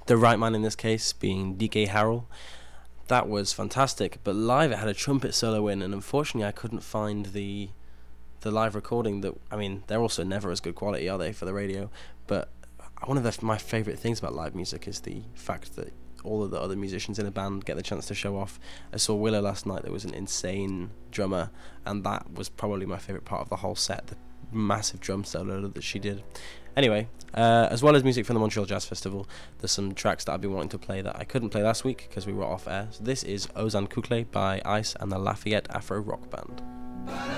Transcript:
the right man in this case being DK Harrell. That was fantastic, but live it had a trumpet solo in, and unfortunately I couldn't find the live recording. That, I mean, they're also never as good quality, are they, for the radio? But one of my favourite things about live music is the fact that all of the other musicians in a band get the chance to show off. I saw Willow last night. There was an insane drummer, and that was probably my favourite part of the whole set, the massive drum solo that she did. Anyway, as well as music from the Montreal Jazz Festival, there's some tracks that I've been wanting to play that I couldn't play last week because we were off air. So this is Ozan Kukle by Ice and the Lafayette Afro Rock Band.